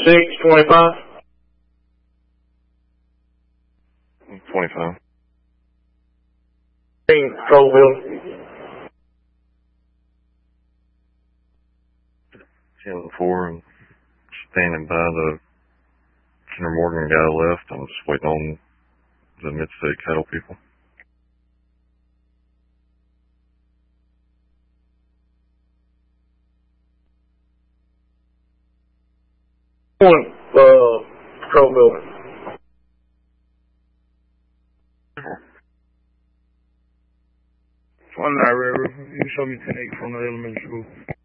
625. 25. Patrol building. 10-4 and standing by the Kinder Morgan guy left. I'm just waiting on the Mid-State cattle people. Patrol building. One night, River. You can show me 10-8 from the elementary school.